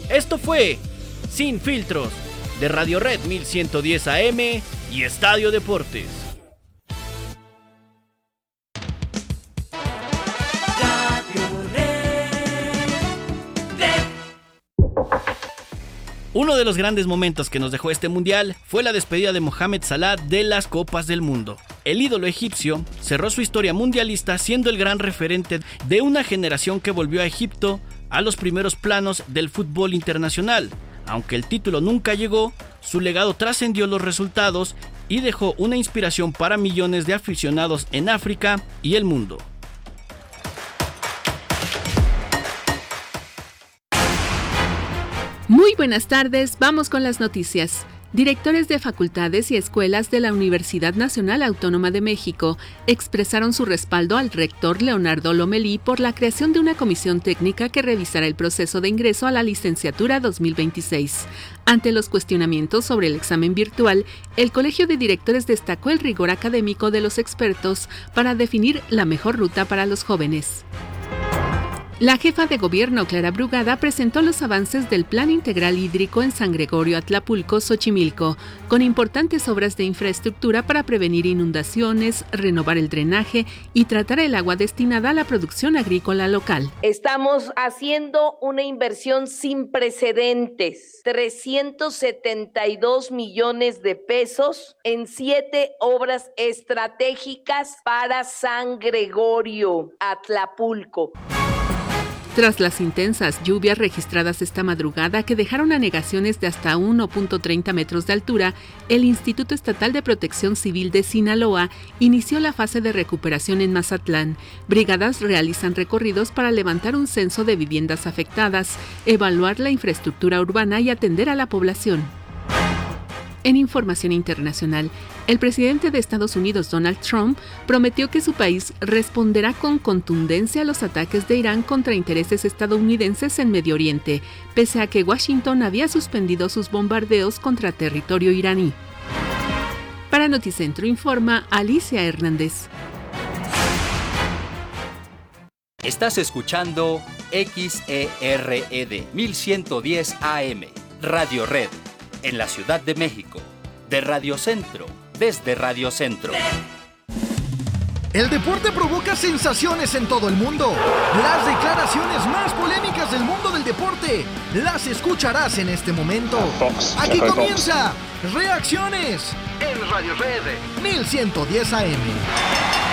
Esto fue Sin Filtros, de Radio Red 1110 AM y Estadio Deportes. Uno de los grandes momentos que nos dejó este mundial fue la despedida de Mohamed Salah de las Copas del Mundo. El ídolo egipcio cerró su historia mundialista siendo el gran referente de una generación que volvió a Egipto a los primeros planos del fútbol internacional. Aunque el título nunca llegó, su legado trascendió los resultados y dejó una inspiración para millones de aficionados en África y el mundo. Muy buenas tardes, vamos con las noticias. Directores de facultades y escuelas de la Universidad Nacional Autónoma de México expresaron su respaldo al rector Leonardo Lomelí por la creación de una comisión técnica que revisará el proceso de ingreso a la licenciatura 2026. Ante los cuestionamientos sobre el examen virtual, el Colegio de Directores destacó el rigor académico de los expertos para definir la mejor ruta para los jóvenes. La jefa de gobierno, Clara Brugada, presentó los avances del Plan Integral Hídrico en San Gregorio Atlapulco, Xochimilco, con importantes obras de infraestructura para prevenir inundaciones, renovar el drenaje y tratar el agua destinada a la producción agrícola local. Estamos haciendo una inversión sin precedentes, 372 millones de pesos en 7 obras estratégicas para San Gregorio Atlapulco. Tras las intensas lluvias registradas esta madrugada que dejaron anegaciones de hasta 1.30 metros de altura, el Instituto Estatal de Protección Civil de Sinaloa inició la fase de recuperación en Mazatlán. Brigadas realizan recorridos para levantar un censo de viviendas afectadas, evaluar la infraestructura urbana y atender a la población. En información internacional, el presidente de Estados Unidos, Donald Trump, prometió que su país responderá con contundencia a los ataques de Irán contra intereses estadounidenses en Medio Oriente, pese a que Washington había suspendido sus bombardeos contra territorio iraní. Para Noticentro informa Alicia Hernández. Estás escuchando XERED 1110 AM, Radio Red. En la Ciudad de México, de Radio Centro, desde Radio Centro. El deporte provoca sensaciones en todo el mundo. Las declaraciones más polémicas del mundo del deporte las escucharás en este momento. Aquí comienza Reacciones en Radio Red 1110 AM.